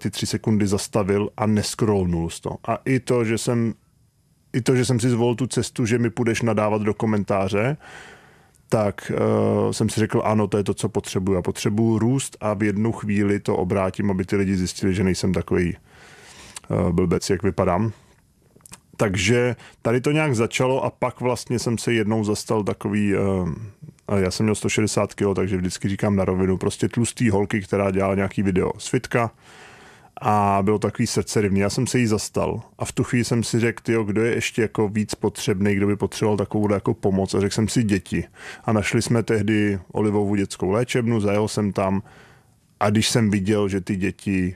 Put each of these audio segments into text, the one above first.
ty 3 sekundy zastavil a nescrollnul to. A i to, že jsem si zvolil tu cestu, že mi půjdeš nadávat do komentáře, tak jsem si řekl, ano, to je to, co potřebuji. Já potřebuji růst a v jednu chvíli to obrátím, aby ty lidi zjistili, že nejsem takový blbec, jak vypadám. Takže tady to nějak začalo a pak vlastně jsem se jednou zastal takový, já jsem měl 160 kg, takže vždycky říkám na rovinu, prostě tlustý holky, která dělala nějaký video z fitka a bylo takový srdcerivný. Já jsem se jí zastal a v tu chvíli jsem si řekl, tyjo, kdo je ještě jako víc potřebný, kdo by potřeboval takovou jako pomoc a řekl jsem si děti. A našli jsme tehdy Olivovou dětskou léčebnu, zajel jsem tam a když jsem viděl, že ty děti...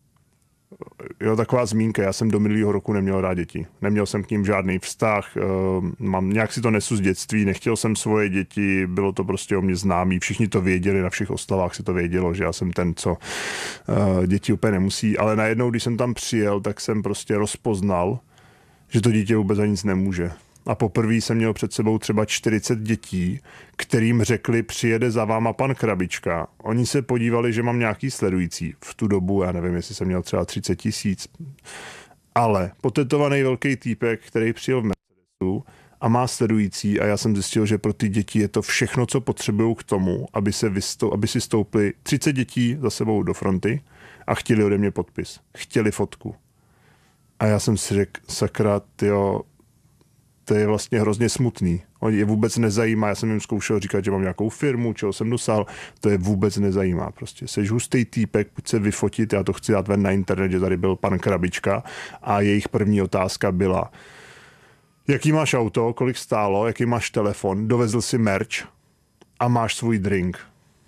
Jo, taková zmínka, já jsem do minulého roku neměl rád děti. Neměl jsem k ním žádný vztah, nějak si to nesu z dětství, nechtěl jsem svoje děti, bylo to prostě o mě známý, všichni to věděli, na všech oslavách se to vědělo, že já jsem ten, co děti úplně nemusí, ale najednou, když jsem tam přijel, tak jsem prostě rozpoznal, že to dítě vůbec za nic nemůže. A poprvé jsem měl před sebou třeba 40 dětí, kterým řekli, přijede za váma pan Krabička. Oni se podívali, že mám nějaký sledující. V tu dobu, já nevím, jestli jsem měl třeba 30 000. Ale potetovaný velký týpek, který přijel v Mercedesu a má sledující a já jsem zjistil, že pro ty děti je to všechno, co potřebují k tomu, aby si stoupli 30 dětí za sebou do fronty a chtěli ode mě podpis. Chtěli fotku. A já jsem si řekl, sakra, tyjo, to je vlastně hrozně smutný. On je vůbec nezajímá. Já jsem jim zkoušel říkat, že mám nějakou firmu, čeho jsem dosáhl. To je vůbec nezajímá. Prostě seš hustý týpek, pojď se vyfotit, já to chci dát ven na internet, že tady byl pan Krabička a jejich první otázka byla, jaký máš auto, kolik stálo, jaký máš telefon, dovezl si merch a máš svůj drink.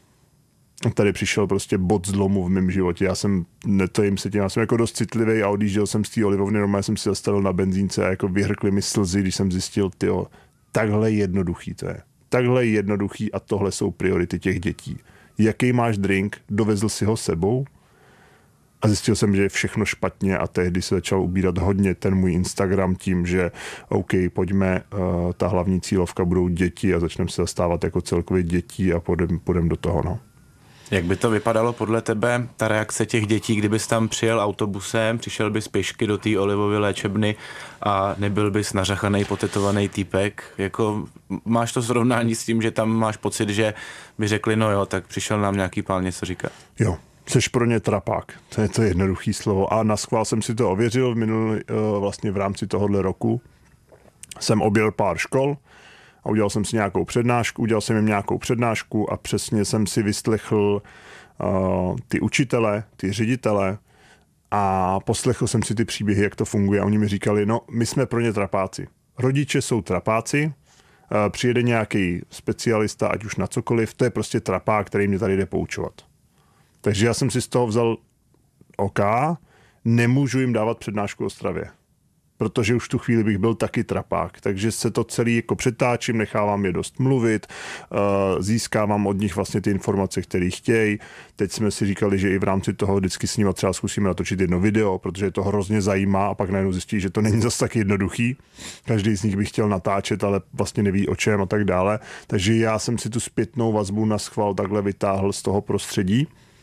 A tady přišel prostě bod zlomu v mém životě. Já jsem jako dost citlivý a odjížděl jsem z té olivovny, normálně jsem si zastavil na benzínce a jako vyhrkly mi slzy, když jsem zjistil, tyjo, takhle jednoduchý to je. Takhle jednoduchý a tohle jsou priority těch dětí. Jaký máš drink, dovezl si ho sebou a zjistil jsem, že je všechno špatně a tehdy se začal ubírat hodně ten můj Instagram tím, že OK, pojďme, ta hlavní cílovka budou děti a začneme se zastávat jako celkově dětí a půjdem do toho, no. Jak by to vypadalo podle tebe, ta reakce těch dětí, kdybys tam přijel autobusem, přišel bys pěšky do té Olivovy léčebny a nebyl bys nařachaný, potetovaný týpek? Jako máš to srovnání s tím, že tam máš pocit, že by řekli, no jo, tak přišel nám nějaký pán něco říkat? Jo, seš pro ně trapák, to je to jednoduchý slovo. A naschvál jsem si to ověřil vlastně v rámci tohohle roku. Jsem objel pár škol, a udělal jsem jim nějakou přednášku a přesně jsem si vyslechl ty učitele, ty ředitele a poslechl jsem si ty příběhy, jak to funguje a oni mi říkali, no my jsme pro ně trapáci. Rodiče jsou trapáci, přijede nějaký specialista, ať už na cokoliv, to je prostě trapák, který mě tady jde poučovat. Takže já jsem si z toho vzal OK, nemůžu jim dávat přednášku o stravě. Protože už tu chvíli bych byl taky trapák. Takže se to celý jako přetáčím, nechávám je dost mluvit, získávám od nich vlastně ty informace, které chtějí. Teď jsme si říkali, že i v rámci toho vždycky s nimi třeba zkusíme natočit jedno video, protože je to hrozně zajímá a pak najednou zjistí, že to není zas tak jednoduchý. Každý z nich by chtěl natáčet, ale vlastně neví o čem a tak dále. Takže já jsem si tu zpětnou vazbu na schvál takhle vytáhl z toho prostředí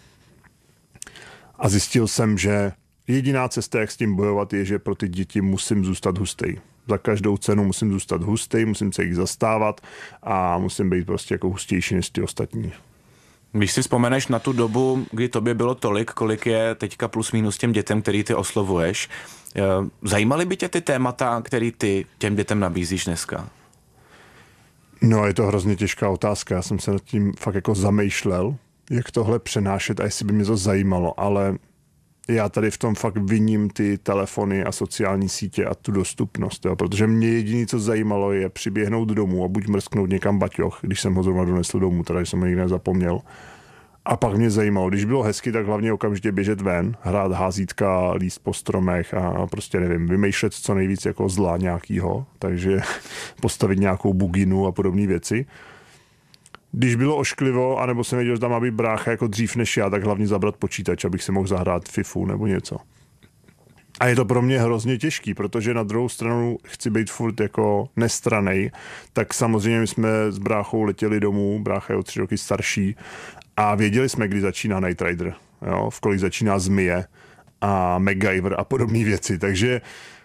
a zjistil jsem, že jediná cesta, jak s tím bojovat, je, že pro ty děti musím zůstat hustý. Za každou cenu musím zůstat hustý, musím se jich zastávat a musím být prostě jako hustější než ty ostatní. Když si vzpomeneš na tu dobu, kdy tobě bylo tolik, kolik je teďka plus minus těm dětem, který ty oslovuješ, zajímaly by tě ty témata, který ty těm dětem nabízíš dneska? No, je to hrozně těžká otázka. Já jsem se nad tím fakt jako zamýšlel, jak tohle přenášet a jestli by mě to zajímalo, ale já tady v tom fakt viním ty telefony a sociální sítě a tu dostupnost, jo? Protože mě jediné, co zajímalo, je přiběhnout domů a buď mrsknout někam baťoch, když jsem ho zrovna donesl domů, teda jsem ho nikdy nezapomněl. A pak mě zajímalo, když bylo hezky, tak hlavně okamžitě běžet ven, hrát házítka, líst po stromech a prostě nevím, vymýšlet co nejvíc jako zla nějakýho, takže postavit nějakou buginu a podobné věci. Když bylo ošklivo, anebo jsem věděl, že tam má být brácha jako dřív než já, tak hlavně zabrat počítač, abych si mohl zahrát FIFU nebo něco. A je to pro mě hrozně těžký, protože na druhou stranu chci být furt jako nestrannej, tak samozřejmě my jsme s bráchou letěli domů, brácha je o 3 roky starší a věděli jsme, kdy začíná Knight Rider, jo, v kolik začíná Zmije a MacGyver a podobné věci. Takže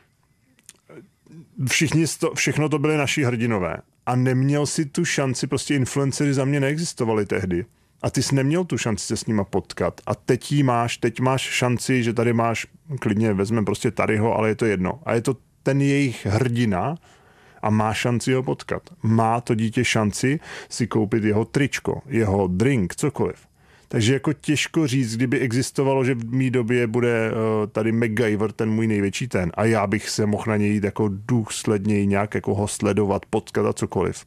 všechno to byly naši hrdinové. A neměl si tu šanci, prostě influencery za mě neexistovali tehdy. A ty jsi neměl tu šanci se s nima potkat. A teď máš šanci, že tady máš, klidně vezmeme prostě Tadyho, ale je to jedno. A je to ten jejich hrdina a má šanci ho potkat. Má to dítě šanci si koupit jeho tričko, jeho drink, cokoliv. Takže jako těžko říct, kdyby existovalo, že v mý době bude tady MacGyver, ten můj největší ten, a já bych se mohl na něj jít jako důsledněji nějak jako ho sledovat, potkat a cokoliv.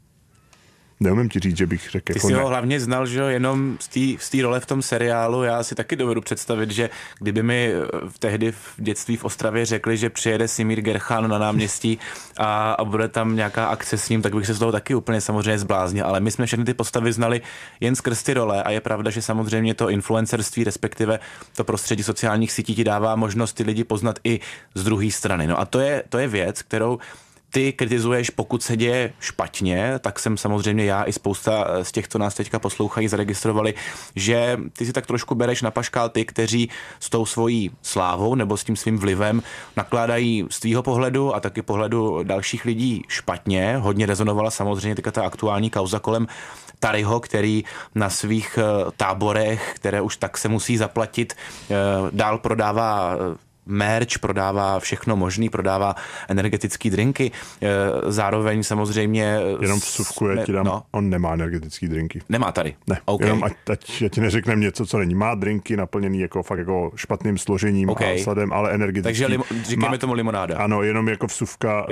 Neumím ti říct, že bych řekl Ty jako jsi ne. ho hlavně znal, že jo, jenom z té role v tom seriálu. Já si taky dovedu představit, že kdyby mi tehdy v dětství v Ostravě řekli, že přijede Simír Gerchán na náměstí a bude tam nějaká akce s ním, tak bych se z toho taky úplně samozřejmě zbláznil. Ale my jsme všechny ty postavy znali jen skrz ty role a je pravda, že samozřejmě to influencerství, respektive to prostředí sociálních sítí ti dává možnost ty lidi poznat i z druhé strany. No a to je věc, kterou ty kritizuješ, pokud se děje špatně, tak jsem samozřejmě já i spousta z těch, co nás teďka poslouchají, zaregistrovali, že ty si tak trošku bereš na paškál ty, kteří s tou svojí slávou nebo s tím svým vlivem nakládají z tvýho pohledu a taky pohledu dalších lidí špatně. Hodně rezonovala samozřejmě teďka ta aktuální kauza kolem Tadyho, který na svých táborech, které už tak se musí zaplatit, dál prodává merch, prodává všechno možný, prodává energetické drinky, zároveň samozřejmě... Jenom vsuvku, já ti dám, on nemá energetické drinky. Nemá tady? Ne, okay. Jenom ať ti neřeknem něco, co není. Má drinky naplněný jako fakt jako špatným složením a sladem, ale energetický. Takže říkáme tomu limonáda. Ano, jenom jako vsuvka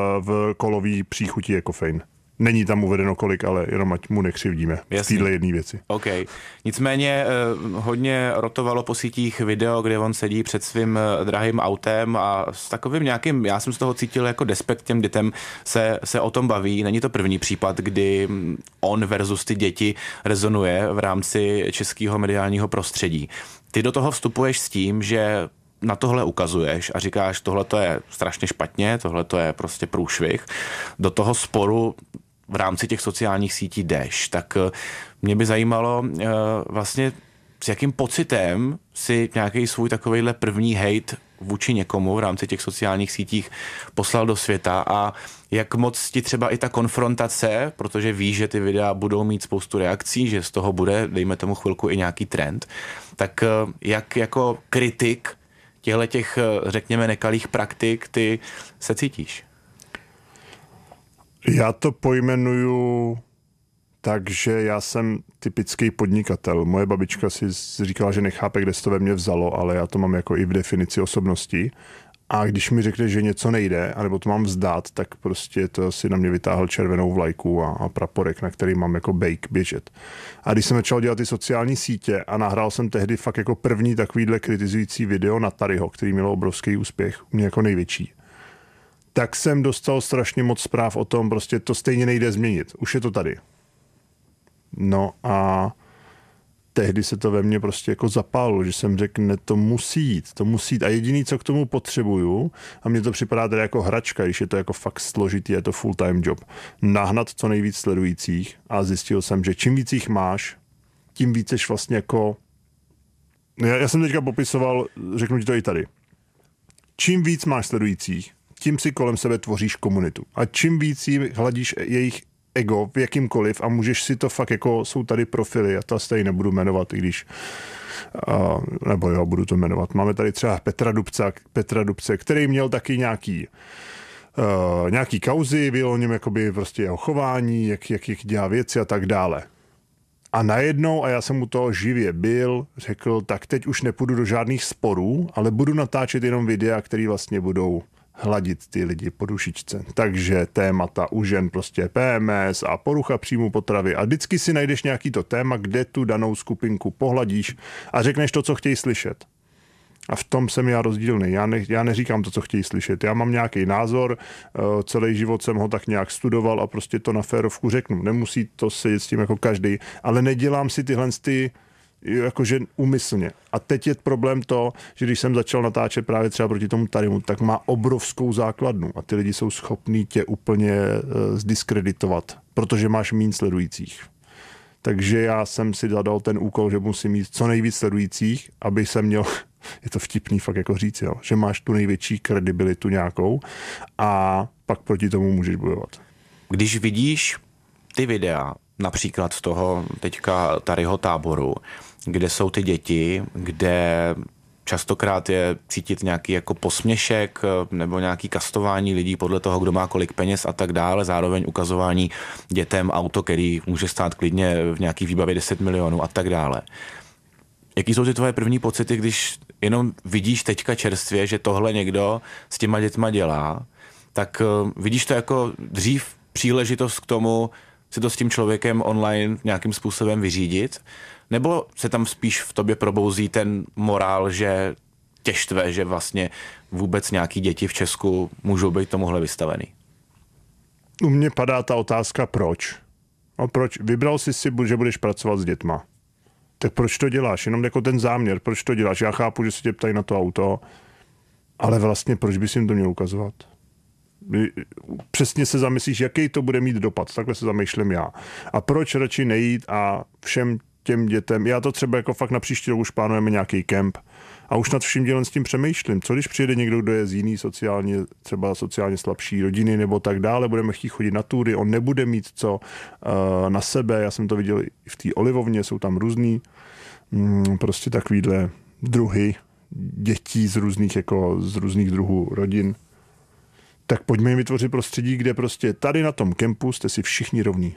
v kolový příchutí je kofein. Není tam uvedeno kolik, ale jenom ať mu nekřivdíme v téhle jedné věci. OK. Nicméně hodně rotovalo po sítích video, kde on sedí před svým drahým autem a s takovým nějakým, já jsem z toho cítil jako despekt těm dětem, se o tom baví. Není to první případ, kdy on versus ty děti rezonuje v rámci českého mediálního prostředí. Ty do toho vstupuješ s tím, že na tohle ukazuješ a říkáš, tohle to je strašně špatně, tohle to je prostě průšvih. Do toho sporu v rámci těch sociálních sítí jdeš. Tak mě by zajímalo vlastně, s jakým pocitem si nějaký svůj takovejhle první hejt vůči někomu v rámci těch sociálních sítích poslal do světa a jak moc ti třeba i ta konfrontace, protože víš, že ty videa budou mít spoustu reakcí, že z toho bude, dejme tomu chvilku, i nějaký trend, tak jak jako kritik těch, řekněme, nekalých praktik ty se cítíš? Já to pojmenuju tak, že já jsem typický podnikatel. Moje babička si říkala, že nechápe, kde se to ve mně vzalo, ale já to mám jako i v definici osobnosti. A když mi řekne, že něco nejde, anebo to mám vzdát, tak prostě to si na mě vytáhl červenou vlajku a praporek, na který mám jako běžet. A když jsem začal dělat ty sociální sítě a nahrál jsem tehdy fakt jako první takovýhle kritizující video na Tadyho, který měl obrovský úspěch, u mě jako největší, tak jsem dostal strašně moc zpráv o tom, prostě to stejně nejde změnit. Už je to tady. No a tehdy se to ve mně prostě jako zapálilo, že jsem řekl, ne, to musí jít. A jediný, co k tomu potřebuju, a mně to připadá tady jako hračka, když je to jako fakt složitý, je to full-time job, nahnat co nejvíc sledujících a zjistil jsem, že čím víc jich máš, tím víc jsi vlastně jako... Já jsem teďka popisoval, řeknu ti to i tady. Čím víc máš sledujících, tím si kolem sebe tvoříš komunitu. A čím víc hladíš jejich ego v jakýmkoliv a můžeš si to fakt jako, jsou tady profily, já to asi tady nebudu jmenovat, i když nebo jo, budu to jmenovat. Máme tady třeba Petra Dubce, který měl taky nějaký kauzy, byl o něm jakoby prostě jeho chování, jak dělá věci a tak dále. A najednou, a já jsem u toho živě byl, řekl, tak teď už nepůjdu do žádných sporů, ale budu natáčet jenom videa, které vlastně budou hladit ty lidi po dušičce. Takže témata u žen prostě PMS a porucha příjmu potravy a vždycky si najdeš nějaký to téma, kde tu danou skupinku pohladíš a řekneš to, co chtějí slyšet. A v tom jsem já rozdílný. Já neříkám to, co chtějí slyšet. Já mám nějaký názor, celý život jsem ho tak nějak studoval a prostě to na férovku řeknu. Nemusí to sedět s tím jako každý, ale nedělám si tyhle jakože úmyslně. A teď je problém to, že když jsem začal natáčet právě třeba proti tomu Tadymu, tak má obrovskou základnu a ty lidi jsou schopní tě úplně zdiskreditovat, protože máš méně sledujících. Takže já jsem si zadal ten úkol, že musím mít co nejvíc sledujících, aby jsem měl Je to vtipný fakt jako říct, jo, že máš tu největší kredibilitu nějakou a pak proti tomu můžeš bojovat. Když vidíš ty videa, například z toho teďka Tadyho táboru, kde jsou ty děti, kde častokrát je cítit nějaký jako posměšek nebo nějaký kastování lidí podle toho, kdo má kolik peněz a tak dále, zároveň ukazování dětem auto, který může stát klidně v nějaký výbavě 10 milionů a tak dále. Jaký jsou ty tvoje první pocity, když jenom vidíš teďka čerstvě, že tohle někdo s těma dětma dělá, tak vidíš to jako dřív příležitost k tomu si to s tím člověkem online nějakým způsobem vyřídit? Nebo se tam spíš v tobě probouzí ten morál, že tě štve, že vlastně vůbec nějaký děti v Česku můžou být tomuhle vystavený? U mě padá ta otázka proč. No proč? Vybral jsi si, že budeš pracovat s dětma. Tak proč to děláš? Jenom jako ten záměr, proč to děláš? Já chápu, že se tě ptají na to auto, ale vlastně proč bys jim to měl ukazovat? Přesně se zamyslíš, jaký to bude mít dopad. Takhle se zamýšlím já. A proč radši nejít a všem těm dětem, já to třeba jako fakt na příští rok už plánujeme nějaký kemp a už nad vším dělem s tím přemýšlím. Co když přijede někdo, kdo je z jiný třeba sociálně slabší rodiny nebo tak dále, budeme chtít chodit na tury, on nebude mít co na sebe, já jsem to viděl i v té Olivovně, jsou tam různý prostě takovýhle druhy dětí z různých druhů rodin. Tak pojďme jim vytvořit prostředí, kde prostě tady na tom kempu jste si všichni rovní.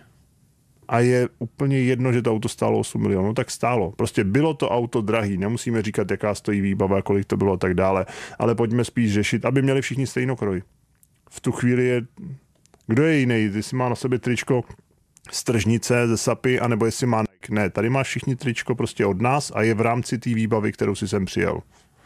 A je úplně jedno, že to auto stálo 8 milionů, tak stálo. Prostě bylo to auto drahý, nemusíme říkat, jaká stojí výbava, kolik to bylo a tak dále, ale pojďme spíš řešit, aby měli všichni stejnokroj. V tu chvíli kdo je jiný, jestli má na sobě tričko z tržnice, ze Sapy, anebo jestli má Nike. Ne, tady máš všichni tričko prostě od nás a je v rámci té výbavy, kterou si sem přijel.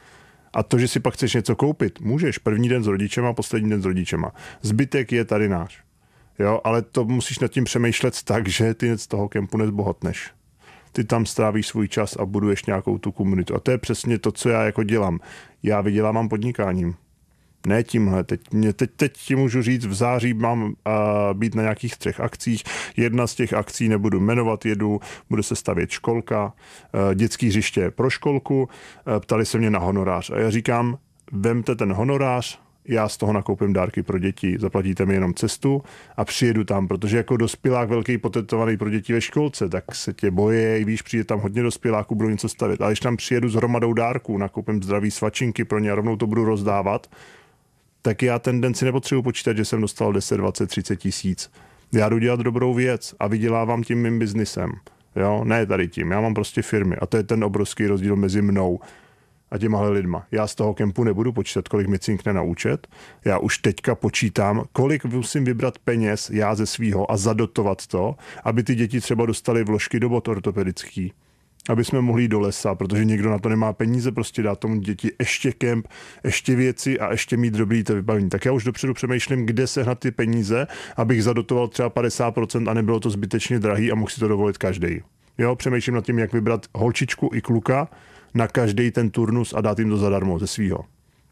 A to, že si pak chceš něco koupit, můžeš. První den s rodičema, poslední den s rodičema. Zbytek je tady náš. Jo, ale to musíš nad tím přemýšlet tak, že ty z toho kempu nezbohatneš. Ty tam strávíš svůj čas a buduješ nějakou tu komunitu. A to je přesně to, co já jako dělám. Já vydělávám podnikáním. Ne tímhle. Teď ti můžu říct, v září mám být na nějakých 3 akcích. Jedna z těch akcí nebudu jmenovat, bude se stavět školka, dětský hřiště pro školku. Ptali se mě na honorář. A já říkám, vemte ten honorář, já z toho nakoupím dárky pro děti, zaplatíte mi jenom cestu a přijedu tam, protože jako dospělák velký potetovaný pro děti ve školce, tak se tě boje, víš, přijde tam hodně dospěláků, budou něco stavět. Ale když tam přijedu s hromadou dárků, nakoupím zdraví svačinky pro ně a rovnou to budu rozdávat, tak já ten den si nepotřebuji počítat, že jsem dostal 10, 20, 30 tisíc. Já jdu dělat dobrou věc a vydělávám tím mým biznisem. Jo? Ne tady tím, já mám prostě firmy a to je ten obrovský rozdíl mezi mnou a těmahle lidma. Já z toho kempu nebudu počítat, kolik mi cinkne na účet. Já už teďka počítám, kolik musím vybrat peněz já ze svýho a zadotovat to, aby ty děti třeba dostaly vložky do bot ortopedický. Aby jsme mohli jít do lesa, protože někdo na to nemá peníze, prostě dát tomu děti ještě kemp, ještě věci a ještě mít dobrý to vybavení. Tak já už dopředu přemýšlím, kde sehnat ty peníze, abych zadotoval třeba 50% a nebylo to zbytečně drahý a mohl si to dovolit každý. Jo, přemýšlím nad tím, jak vybrat holčičku i kluka na každý ten turnus a dát jim to zadarmo ze svýho.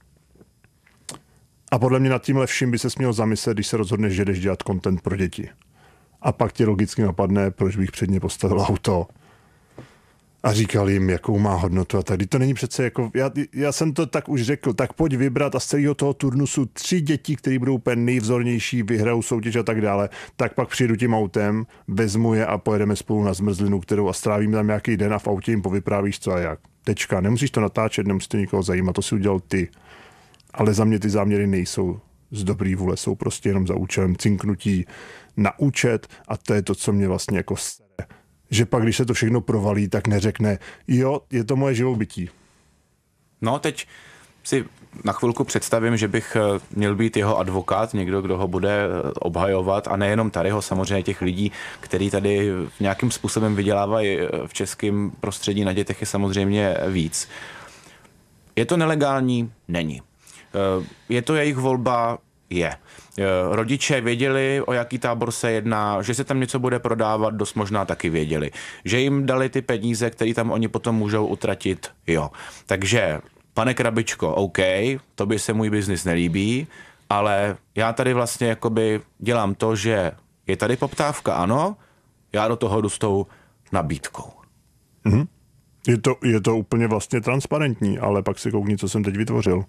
A podle mě nad tímhle vším by se měl zamyslet, když se rozhodneš, že jdeš dělat content pro děti. A pak ti logicky napadne, proč bych před ně postavil auto a říkal jim, jakou má hodnotu a tady to není přece jako, já jsem to tak už řekl, tak pojď vybrat a z celého toho turnusu 3 děti, které budou úplně nejvzornější, vyhrajou soutěž a tak dále, tak pak přijedu tím autem, vezmu je a pojedeme spolu na zmrzlinu, kterou a strávíme tam nějaký den a v autě jim povyprávíš co a jak. Tečka, nemusíš to natáčet, nemusíš to nikoho zajímat, to si udělal ty. Ale za mě ty záměry nejsou z dobrý vůle, jsou prostě jenom za účelem cinknutí na účet a to je to, co mě vlastně jako že pak, když se to všechno provalí, tak neřekne, jo, je to moje živobytí. No, teď si na chvilku představím, že bych měl být jeho advokát, někdo, kdo ho bude obhajovat a nejenom tadyho, samozřejmě těch lidí, kteří tady nějakým způsobem vydělávají v českém prostředí na dětech je samozřejmě víc. Je to nelegální? Není. Je to jejich volba? Je. Rodiče věděli, o jaký tábor se jedná, že se tam něco bude prodávat, dost možná taky věděli. Že jim dali ty peníze, které tam oni potom můžou utratit, jo. Takže, pane Krabičko, OK, tobě se můj biznis nelíbí, ale já tady vlastně jakoby dělám to, že je tady poptávka, ano, já do toho jdu s tou nabídkou. Je to úplně vlastně transparentní, ale pak si koukni, co jsem teď vytvořil.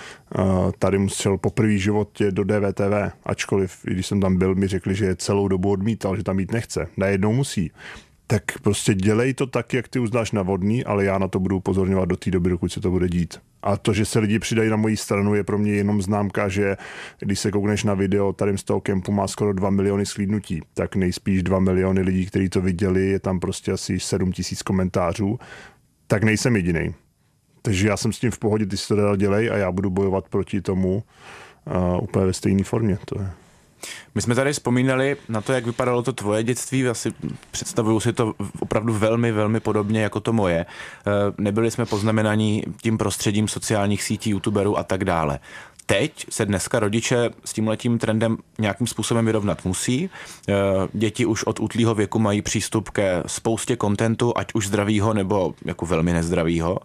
Tady musel poprvé životě do DVTV, ačkoliv, když jsem tam byl, mi řekli, že je celou dobu odmítal, že tam jít nechce. Najednou musí. Tak prostě dělej to tak, jak ty uznáš na vhodný, ale já na to budu upozorňovat do té doby, dokud se to bude dít. A to, že se lidi přidají na moji stranu, je pro mě jenom známka, že když se koukneš na video, tady z toho kempu má skoro 2 miliony slídnutí, tak nejspíš 2 miliony lidí, kteří to viděli, je tam prostě asi 7 000 komentářů, tak nejsem jedinej. Takže já jsem s tím v pohodě, ty si to dál dělej a já budu bojovat proti tomu úplně ve stejné formě. To je. My jsme tady vzpomínali na to, jak vypadalo to tvoje dětství, asi představuju si to opravdu velmi, velmi podobně jako to moje. Nebyli jsme poznamenaní tím prostředím sociálních sítí, youtuberů a tak dále. Teď se dneska rodiče s tímhletím trendem nějakým způsobem vyrovnat musí. Děti už od útlýho věku mají přístup ke spoustě kontentu, ať už zdravýho nebo jako velmi nezdravýho.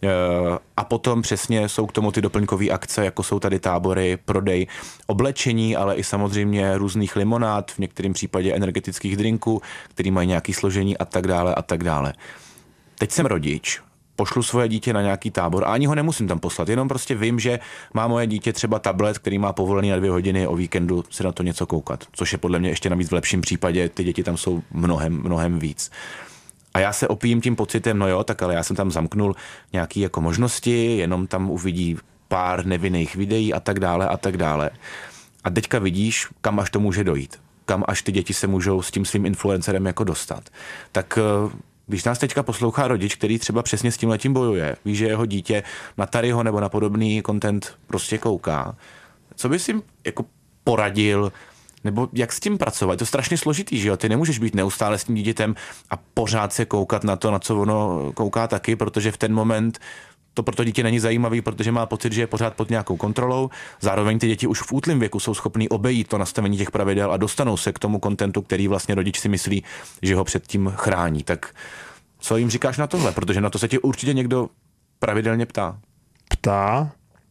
A potom přesně jsou k tomu ty doplňkové akce, jako jsou tady tábory, prodej oblečení, ale i samozřejmě různých limonád, v některém případě energetických drinků, který mají nějaké složení a tak dále a tak dále. Teď jsem rodič, pošlu svoje dítě na nějaký tábor a ani ho nemusím tam poslat, jenom prostě vím, že má moje dítě třeba tablet, který má povolený na 2 hodiny o víkendu se na to něco koukat, což je podle mě ještě navíc v lepším případě, ty děti tam jsou mnohem víc. A já se opijím tím pocitem, no jo, tak ale já jsem tam zamknul nějaký jako možnosti, jenom tam uvidí pár nevinných videí a tak dále a tak dále. A teďka vidíš, kam až to může dojít, kam až ty děti se můžou s tím svým influencerem jako dostat. Tak když nás teďka poslouchá rodič, který třeba přesně s tímhletím bojuje, ví, že jeho dítě na Taryho nebo na podobný content prostě kouká, co bys jim jako poradil, nebo jak s tím pracovat? Je to strašně složitý, že jo? Ty nemůžeš být neustále s tím dítětem a pořád se koukat na to, na co ono kouká taky, protože v ten moment to pro to dítě není zajímavý, protože má pocit, že je pořád pod nějakou kontrolou. Zároveň ty děti už v útlém věku jsou schopný obejít to nastavení těch pravidel a dostanou se k tomu kontentu, který vlastně rodič si myslí, že ho před tím chrání. Tak co jim říkáš na tohle? Protože na to se tě určitě někdo pravidelně ptá. Ptá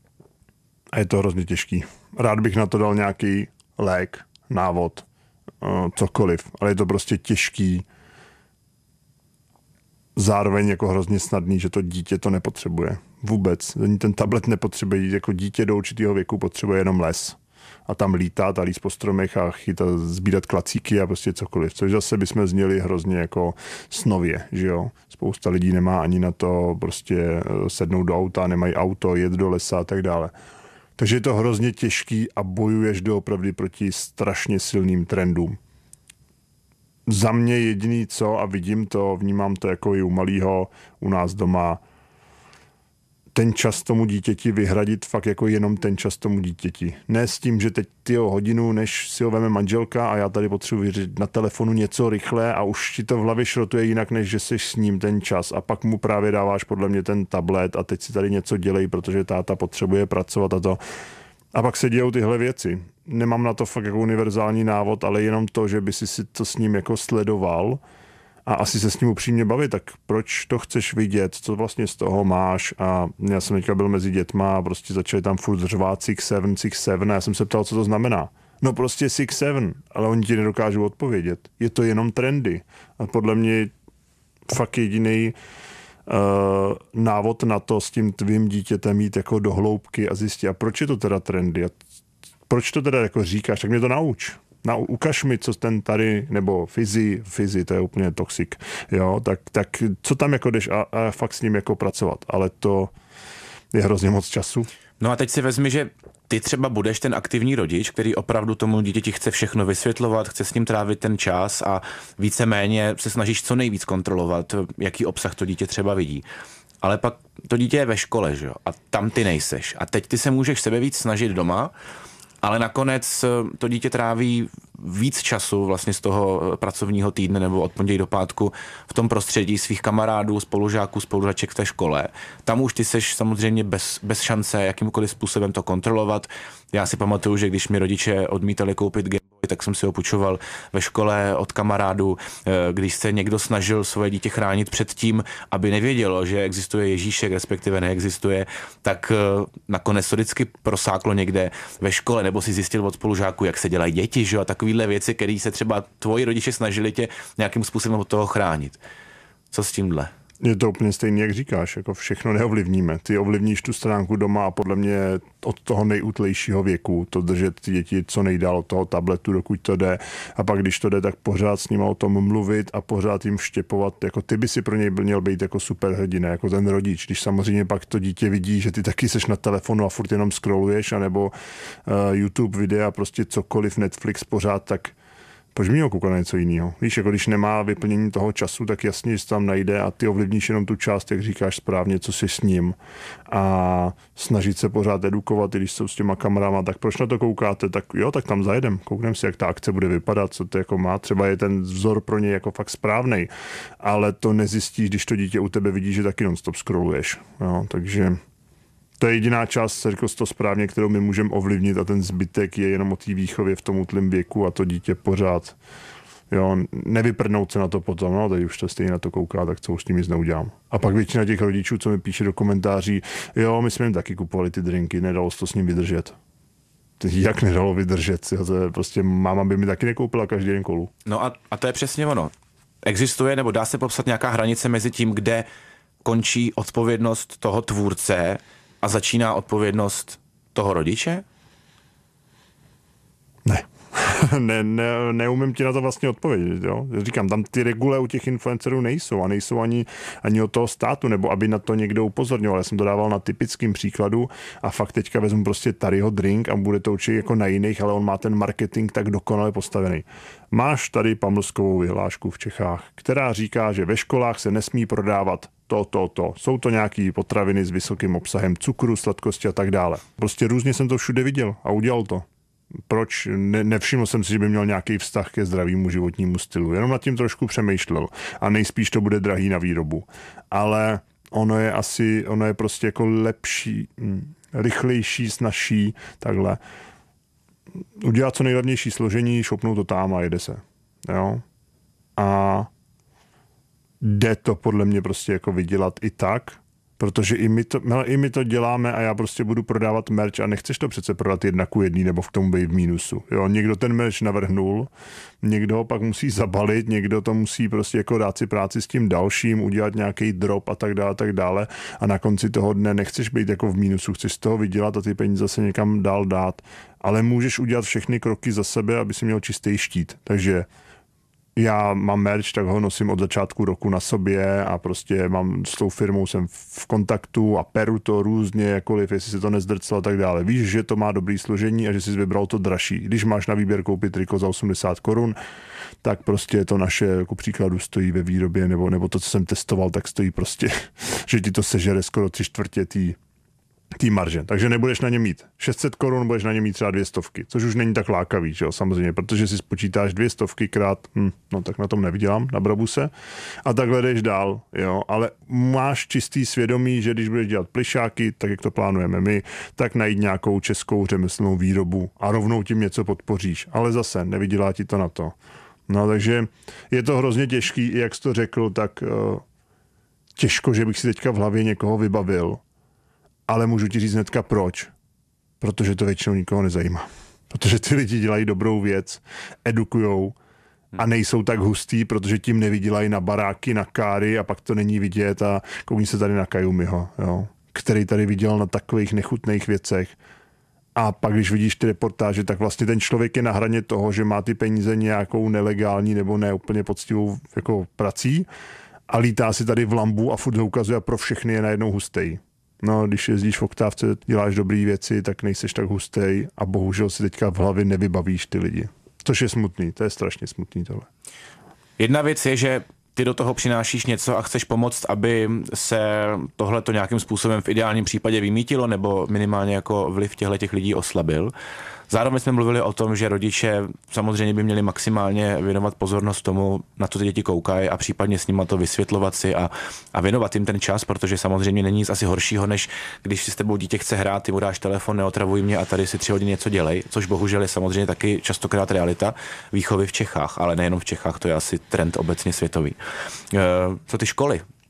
a je to hrozně těžký. Rád bych na to dal nějaký lék, návod, cokoliv, ale je to prostě těžký. Zároveň jako hrozně snadný, že to dítě to nepotřebuje. Vůbec. Ten tablet nepotřebuje. Jako dítě do určitého věku potřebuje jenom les. A tam lítat a líst po stromech a sbírat klacíky a prostě cokoliv. Což zase bychom zněli hrozně jako snově, že jo. Spousta lidí nemá ani na to prostě sednout do auta, nemají auto, jet do lesa a tak dále. Takže je to hrozně těžký a bojuješ doopravdy proti strašně silným trendům. Za mě jediný co, a vidím to, vnímám to jako i u malýho, u nás doma, ten čas tomu dítěti vyhradit fakt jako jenom ten čas tomu dítěti. Ne s tím, že teď hodinu, než si ho veme manželka a já tady potřebuji vyřešit na telefonu něco rychle a už ti to v hlavě šrotuje jinak, než že jsi s ním ten čas a pak mu právě dáváš podle mě ten tablet a teď si tady něco dělej, protože táta potřebuje pracovat a to. A pak se dějou tyhle věci. Nemám na to fakt jako univerzální návod, ale jenom to, že by si to s ním jako sledoval a asi se s ním upřímně bavit, tak proč to chceš vidět, co vlastně z toho máš. A já jsem teďka byl mezi dětma a prostě začali tam furt řvát 6-7 a já jsem se ptal, co to znamená. No prostě 6-7, ale oni ti nedokážou odpovědět. Je to jenom trendy. A podle mě fakt jediný návod na to s tím tvým dítětem jít jako do hloubky a zjistit, a proč je to teda trendy a proč to teda jako říkáš, tak mě to nauč. Ukaž mi, co ten tady, nebo Fizi, to je úplně toxic, jo, tak co tam jako jdeš a fakt s ním jako pracovat, ale to je hrozně moc času. No a teď si vezmi, že ty třeba budeš ten aktivní rodič, který opravdu tomu dítěti chce všechno vysvětlovat, chce s ním trávit ten čas a víceméně se snažíš co nejvíc kontrolovat, jaký obsah to dítě třeba vidí. Ale pak to dítě je ve škole, že jo? A tam ty nejseš. A teď ty se můžeš sebe víc snažit doma, ale nakonec to dítě tráví víc času vlastně z toho pracovního týdne nebo od pondělí do pátku v tom prostředí svých kamarádů, spolužáků, spolužaček v té škole. Tam už ty seš samozřejmě bez šance jakýmkoliv způsobem to kontrolovat. Já si pamatuju, že když mi rodiče odmítali koupit Game Boy, tak jsem si ho půjčoval ve škole od kamarádů. Když se někdo snažil svoje dítě chránit před tím, aby nevědělo, že existuje Ježíšek, respektive neexistuje, tak nakonec to vždycky prosáklo někde ve škole, nebo si zjistil od spolužáků, jak se dělají děti, že? A takovýhle věci, které se třeba tvoji rodiče snažili tě nějakým způsobem od toho chránit. Co s tímhle? Je to úplně stejný, jak říkáš, jako všechno neovlivníme. Ty ovlivníš tu stránku doma a podle mě od toho nejútlejšího věku to držet ty děti co nejdál od toho tabletu, dokud to jde. A pak, když to jde, tak pořád s nima o tom mluvit a pořád jim vštěpovat. Jako ty by si pro něj měl být jako superhrdina, jako ten rodič. Když samozřejmě pak to dítě vidí, že ty taky seš na telefonu a furt jenom scrolluješ, anebo YouTube videa, prostě cokoliv, Netflix pořád, tak proč mi ho koukat na něco jiného? Víš, jako když nemá vyplnění toho času, tak jasně, že tam najde a ty ovlivníš jenom tu část, jak říkáš správně, co jsi s ním a snažit se pořád edukovat, i když jsou s těma kamerama, tak proč na to koukáte? Tak jo, tak tam zajedem, koukneme si, jak ta akce bude vypadat, co to jako má, třeba je ten vzor pro něj jako fakt správnej, ale to nezjistíš, když to dítě u tebe vidí, že taky non-stop scrolluješ. Jo, takže to je jediná část, řekl jsi to správně, kterou my můžeme ovlivnit a ten zbytek je jenom o té výchově v tom útlém věku a to dítě pořád, jo, nevyprdnout se na to potom, no, teď už to stejně na to kouká, tak co už s tím nic neudělám. A pak většina těch rodičů, co mi píše do komentáří, jo, my jsme jim taky kupovali ty drinky, nedalo se to s ním vydržet. Jak nedalo vydržet, jo, to je prostě máma by mi taky nekoupila každý den kolu. No a to je přesně ono. Existuje, nebo dá se popsat nějaká hranice mezi tím, kde končí odpovědnost toho tvůrce a začíná odpovědnost toho rodiče? Ne. Neumím ti na to vlastně odpovědět. Jo? Říkám, tam ty regule u těch influencerů nejsou a nejsou ani od toho státu, nebo aby na to někdo upozorňoval. Já jsem to dával na typickým příkladu a fakt teďka vezmu prostě Tadyho drink a bude to určitě jako na jiných, ale on má ten marketing tak dokonale postavený. Máš tady pamlskovou vyhlášku v Čechách, která říká, že ve školách se nesmí prodávat to. Jsou to nějaký potraviny s vysokým obsahem cukru, sladkosti a tak dále. Prostě různě jsem to všude viděl a udělal to. Proč? Nevšiml jsem si, že by měl nějaký vztah ke zdravému životnímu stylu. Jenom nad tím trošku přemýšlel. A nejspíš to bude drahý na výrobu. Ale ono je prostě jako lepší, rychlejší, snazší, takhle. Udělat co nejlevnější složení, šopnout to tam a jede se. Jo? A jde to podle mě prostě jako vydělat i tak, protože i my to děláme a já prostě budu prodávat merch a nechceš to přece prodat 1:1 nebo v tom být v mínusu. Jo, někdo ten merch navrhnul, někdo ho pak musí zabalit, někdo to musí prostě jako dát si práci s tím dalším, udělat nějaký drop a tak dále a na konci toho dne nechceš být jako v mínusu, chceš z toho vydělat a ty peníze se někam dál dát, ale můžeš udělat všechny kroky za sebe, aby si měl čistý štít. Takže já mám merch, tak ho nosím od začátku roku na sobě a prostě mám s tou firmou jsem v kontaktu a peru to různě, jakkoliv, jestli se to nezdrclo a tak dále. Víš, že to má dobrý složení a že jsi vybral to dražší. Když máš na výběr koupit triko za 80 korun, tak prostě to naše jako příkladu stojí ve výrobě, nebo to, co jsem testoval, tak stojí prostě, že ti to sežere skoro 3/4 tý marže. Takže nebudeš na ně mít 600 korun, budeš na ně mít třeba 200, což už není tak lákavý, že jo, samozřejmě, protože si spočítáš 200 krát, no tak na tom nevydělám, na Brabuse, a takhle jdeš dál, jo, ale máš čistý svědomí, že když budeš dělat plišáky, tak jak to plánujeme my, tak najít nějakou českou řemeslnou výrobu a rovnou tím něco podpoříš, ale zase nevydělá ti to na to. No takže je to hrozně těžký, jak jsi to řekl, tak těžko, že bych si teďka v hlavě někoho vybavil. Ale můžu ti říct hnedka proč. Protože to většinou nikoho nezajímá. Protože ty lidi dělají dobrou věc, edukujou a nejsou tak hustý, protože tím nevydělají na baráky, na káry a pak to není vidět a koukni se tady na Kajumiho, jo, který tady viděl na takových nechutných věcech. A pak, když vidíš ty reportáže, tak vlastně ten člověk je na hraně toho, že má ty peníze nějakou nelegální nebo ne úplně poctivou jako prací a lítá si tady v lambu a furt ho ukazuje a pro všechny je najednou hustej. No, když jezdíš v oktávce, děláš dobré věci, tak nejseš tak hustej a bohužel si teďka v hlavě nevybavíš ty lidi. Což je smutný, to je strašně smutný tohle. Jedna věc je, že ty do toho přinášíš něco a chceš pomoct, aby se tohleto nějakým způsobem v ideálním případě vymítilo nebo minimálně jako vliv těch lidí oslabil. Zároveň jsme mluvili o tom, že rodiče samozřejmě by měli maximálně věnovat pozornost tomu, na co ty děti koukají a případně s nima to vysvětlovat si a věnovat jim ten čas, protože samozřejmě není nic asi horšího, než když si s tebou dítě chce hrát, ty mu dáš telefon, neotravuj mě a tady si 3 hodiny něco dělej, což bohužel je samozřejmě taky častokrát realita výchovy v Čechách, ale nejenom v Čechách, to je asi trend obecně světový. Co ty školy?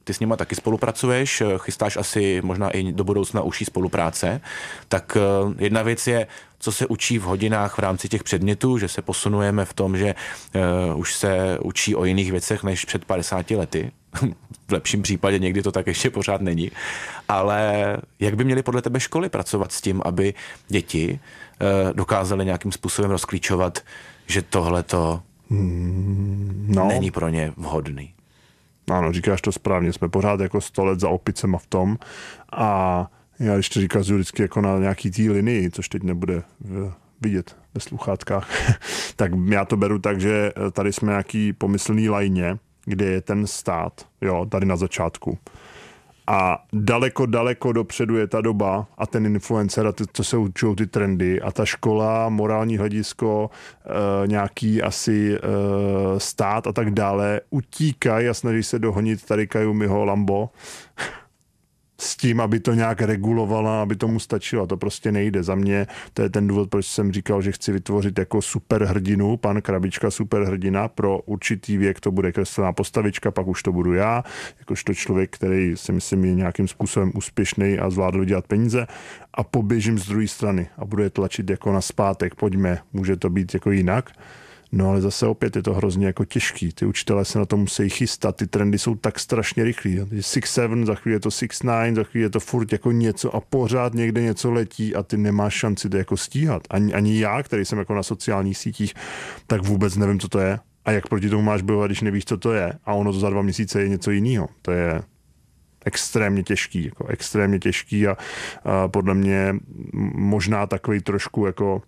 ty s nima taky spolupracuješ, chystáš asi možná i do budoucna užší spolupráce, tak jedna věc je, co se učí v hodinách v rámci těch předmětů, že se posunujeme v tom, že už se učí o jiných věcech než před 50 lety. V lepším případě někdy to tak ještě pořád není. Ale jak by měly podle tebe školy pracovat s tím, aby děti dokázaly nějakým způsobem rozklíčovat, že tohleto není pro ně vhodný? Ano, říkáš to správně, jsme pořád jako 100 let za opicema v tom a já když to říkám vždycky jako na nějaký té linii, což teď nebude vidět ve sluchátkách, tak já to beru tak, že tady jsme nějaký pomyslný lajně, kde je ten stát, jo, tady na začátku. A daleko dopředu je ta doba a ten influencer a co se učují ty trendy a ta škola, morální hledisko, nějaký asi stát a tak dále utíkají a snaží se dohonit tady Kayumiho Lambo s tím, aby to nějak regulovala, aby tomu stačilo. To prostě nejde. Za mě to je ten důvod, proč jsem říkal, že chci vytvořit jako superhrdinu, pan Krabička superhrdina, pro určitý věk to bude kreslená postavička, pak už to budu já, jakožto člověk, který si myslím je nějakým způsobem úspěšný a zvládl dělat peníze a poběžím z druhé strany a budu je tlačit jako na zpátek, pojďme, může to být jako jinak. No ale zase opět je to hrozně jako těžký. Ty učitelé se na to musí chystat, ty trendy jsou tak strašně rychlý. 6-7, za chvíli je to 6-9, za chvíli je to furt jako něco a pořád někde něco letí a ty nemáš šanci to jako stíhat. Ani já, který jsem jako na sociálních sítích, tak vůbec nevím, co to je. A jak proti tomu máš bojovat, když nevíš, co to je. A ono to za 2 měsíce je něco jiného. To je extrémně těžký a podle mě možná takový trošku jako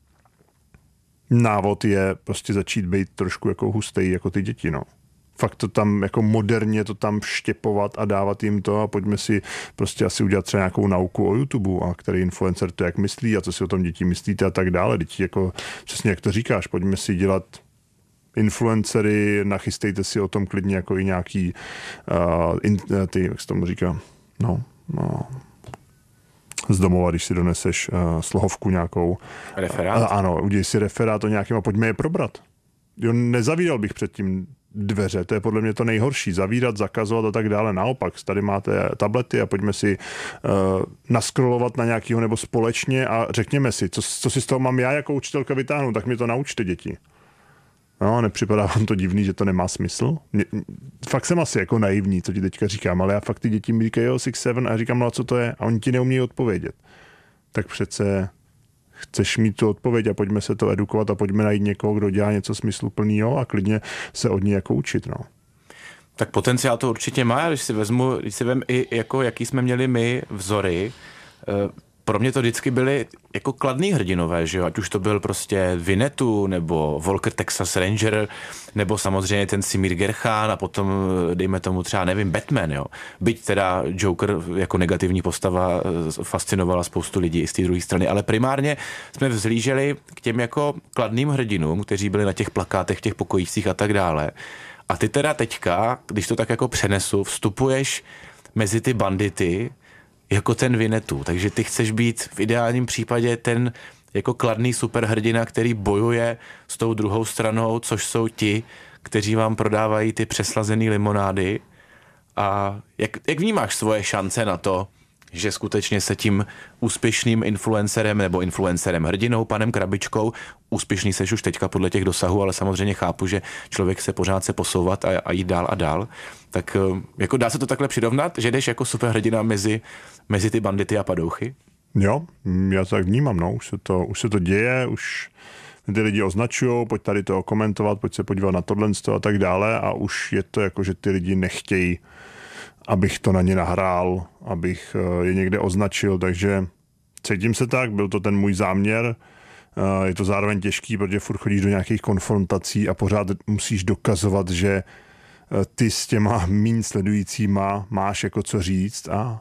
návod je prostě začít být trošku jako hustý jako ty děti, no. Fakt to tam jako moderně to tam štěpovat a dávat jim to a pojďme si prostě asi udělat třeba nějakou nauku o YouTube a který influencer to jak myslí a co si o tom děti myslíte a tak dále. Děti jako přesně jak to říkáš, pojďme si dělat influencery, nachystejte si o tom klidně jako i nějaký jak se tomu říká, no z domova, když si doneseš slohovku nějakou. Referát? Ano, udělej si referát o nějakým a pojďme je probrat. Jo, nezavíral bych předtím dveře, to je podle mě to nejhorší. Zavírat, zakazovat a tak dále. Naopak, tady máte tablety a pojďme si naskrolovat na nějakýho nebo společně a řekněme si, co si z toho mám já jako učitelka vytáhnout, tak mi to naučte, děti. No, nepřipadá vám to divný, že to nemá smysl? Fakt jsem asi jako naivní, co ti teďka říkám, ale já fakt ty děti mi říkají 6-7 a říkám, no a co to je? A oni ti neumějí odpovědět. Tak přece chceš mít tu odpověď a pojďme se to edukovat a pojďme najít někoho, kdo dělá něco smysluplného a klidně se od ní jako učit, no. Tak potenciál to určitě má, když si vem i jako jaký jsme měli my vzory, pro mě to vždycky byly jako kladný hrdinové, že jo? Ať už to byl prostě Winnetou, nebo Walker Texas Ranger, nebo samozřejmě ten Simir Gerchán a potom, dejme tomu třeba, nevím, Batman, jo? Byť teda Joker jako negativní postava fascinovala spoustu lidí i z té druhé strany, ale primárně jsme vzhlíželi k těm jako kladným hrdinům, kteří byli na těch plakátech, těch pokojících a tak dále. A ty teda teďka, když to tak jako přenesu, vstupuješ mezi ty bandity, jako ten Winnetou. Takže ty chceš být v ideálním případě ten jako kladný superhrdina, který bojuje s tou druhou stranou, což jsou ti, kteří vám prodávají ty přeslazený limonády. A jak vnímáš svoje šance na to, že skutečně se tím úspěšným influencerem nebo influencerem hrdinou, panem Krabičkou, úspěšný seš už teďka podle těch dosahů, ale samozřejmě chápu, že člověk se pořád chce posouvat a jít dál a dál. Tak jako dá se to takhle přirovnat, že jdeš jako superhrdina mezi ty bandity a padouchy? Jo, já to tak vnímám, no. Už se to děje, už ty lidi označujou, pojď tady to komentovat, pojď se podívat na tohle a tak dále a už je to jako, že ty lidi nechtějí, abych to na ně nahrál, abych je někde označil, takže cítím se tak, byl to ten můj záměr. Je to zároveň těžký, protože furt chodíš do nějakých konfrontací a pořád musíš dokazovat, že ty s těma míň sledujícíma máš jako co říct a